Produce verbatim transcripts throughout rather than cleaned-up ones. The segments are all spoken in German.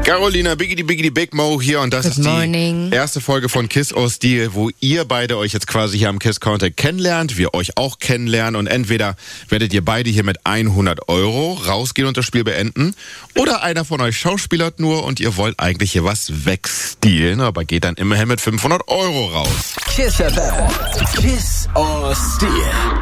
Carolina, Biggity Biggity Big Mo hier und das Good ist die morning. erste Folge von Kiss or Steal, wo ihr beide euch jetzt quasi hier am Kiss Counter kennenlernt, wir euch auch kennenlernen und entweder werdet ihr beide hier mit hundert Euro rausgehen und das Spiel beenden oder einer von euch schauspielert nur und ihr wollt eigentlich hier was wegstealen, aber geht dann immerhin mit fünfhundert Euro raus. Kiss F M. Kiss or Steal.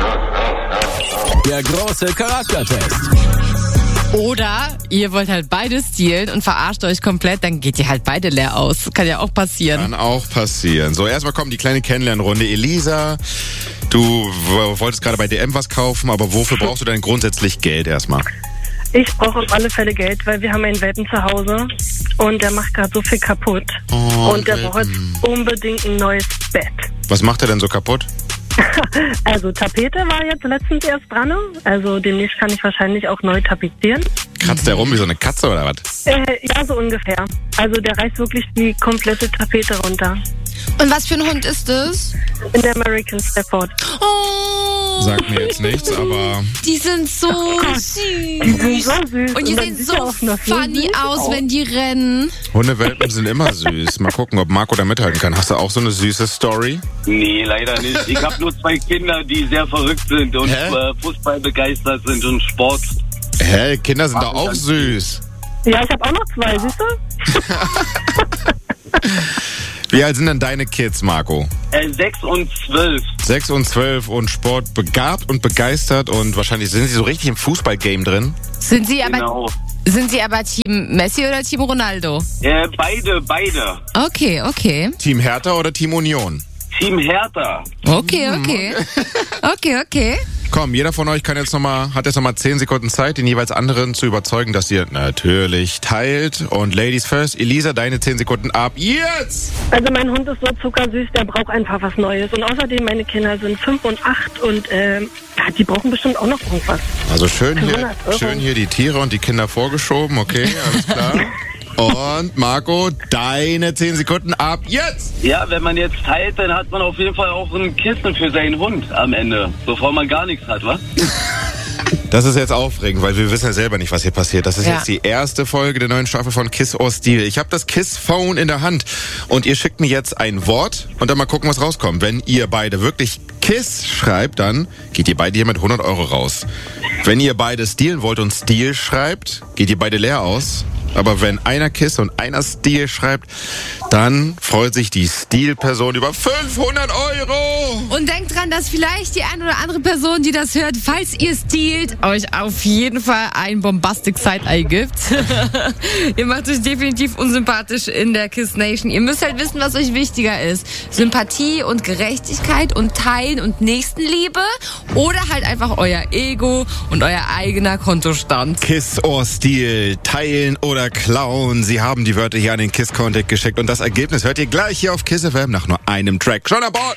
Der große Charaktertest. Oder ihr wollt halt beide stehlen und verarscht euch komplett, dann geht ihr halt beide leer aus. Kann ja auch passieren. Kann auch passieren. So, erstmal kommt die kleine Kennenlernrunde. Elisa, du w- wolltest gerade bei D M was kaufen, aber wofür brauchst du denn grundsätzlich Geld erstmal? Ich brauche auf alle Fälle Geld, weil wir haben einen Welpen zu Hause und der macht gerade so viel kaputt. Oh, und der braucht jetzt unbedingt ein neues Bett. Was macht er denn so kaputt? Also Tapete war jetzt letztens erst dran. Also demnächst kann ich wahrscheinlich auch neu tapezieren. Kratzt der rum wie so eine Katze oder was? Äh, ja, so ungefähr. Also der reißt wirklich die komplette Tapete runter. Und was für ein Hund ist es? In der American Stafford. Oh, Sagt mir jetzt nichts, aber die sind so süß. Die sind so süß. Und die dann sehen sieht so er auch noch so funny süß aus, wenn die rennen. Hundewelpen sind immer süß. Mal gucken, ob Marco da mithalten kann. Hast du auch so eine süße Story? Nee, leider nicht. Ich habe nur zwei Kinder, die sehr verrückt sind und Hä? äh, Fußball begeistert sind und Sport. Hä, Kinder sind doch auch süß. Ja, ich habe auch noch zwei, siehst du? Wie alt sind denn deine Kids, Marco? Äh, sechs und zwölf. Sechs und zwölf und Sport begabt und begeistert und wahrscheinlich sind sie so richtig im Fußballgame drin. Sind sie aber, Genau. sind sie aber Team Messi oder Team Ronaldo? Äh, beide, beide. Okay, okay. Team Hertha oder Team Union? Team Hertha. Okay, okay. Okay, okay. Komm, jeder von euch kann jetzt noch mal, hat jetzt nochmal zehn Sekunden Zeit, den jeweils anderen zu überzeugen, dass ihr natürlich teilt. Und Ladies first, Elisa, deine zehn Sekunden ab jetzt! Also mein Hund ist so zuckersüß, der braucht einfach was Neues. Und außerdem, meine Kinder sind fünf und acht und ähm, ja, die brauchen bestimmt auch noch irgendwas. Also schön hier, hundert Euro. schön hier die Tiere und die Kinder vorgeschoben, okay, alles klar. Und Marco, deine zehn Sekunden ab jetzt! Ja, wenn man jetzt teilt, dann hat man auf jeden Fall auch ein Kissen für seinen Hund am Ende, bevor man gar nichts hat, wa? Das ist jetzt aufregend, weil wir wissen ja selber nicht, was hier passiert. Das ist Ja. jetzt die erste Folge der neuen Staffel von Kiss or Steal. Ich habe das Kiss-Phone in der Hand und ihr schickt mir jetzt ein Wort und dann mal gucken, was rauskommt. Wenn ihr beide wirklich Kiss schreibt, dann geht ihr beide hier mit hundert Euro raus. Wenn ihr beide stealen wollt und Steal schreibt, geht ihr beide leer aus. Aber wenn einer Kiss und einer Steal schreibt, dann freut sich die Steal-Person über fünfhundert Euro. Und denkt dran, dass vielleicht die eine oder andere Person, die das hört, falls ihr stealt, euch auf jeden Fall ein Bombastic Side-Eye gibt. Ihr macht euch definitiv unsympathisch in der Kiss Nation. Ihr müsst halt wissen, was euch wichtiger ist. Sympathie und Gerechtigkeit und Teilen und Nächstenliebe oder halt einfach euer Ego und euer eigener Kontostand. Kiss or Steal, teilen oder klauen. Sie haben die Wörter hier an den Kiss Contact geschickt und das Ergebnis hört ihr gleich hier auf Kiss F M nach nur einem Track. Schon an Bord!